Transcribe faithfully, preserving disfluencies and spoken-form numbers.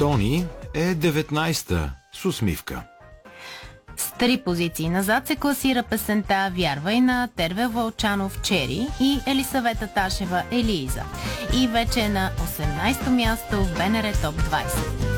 Тони е деветнайста с усмивка. С три позиции назад се класира песента "Вярвай" на Терве Вълчанов "Чери" и Елисавета Ташева "Елиза". И вече е на осемнайсто място в БНР Топ двайсет.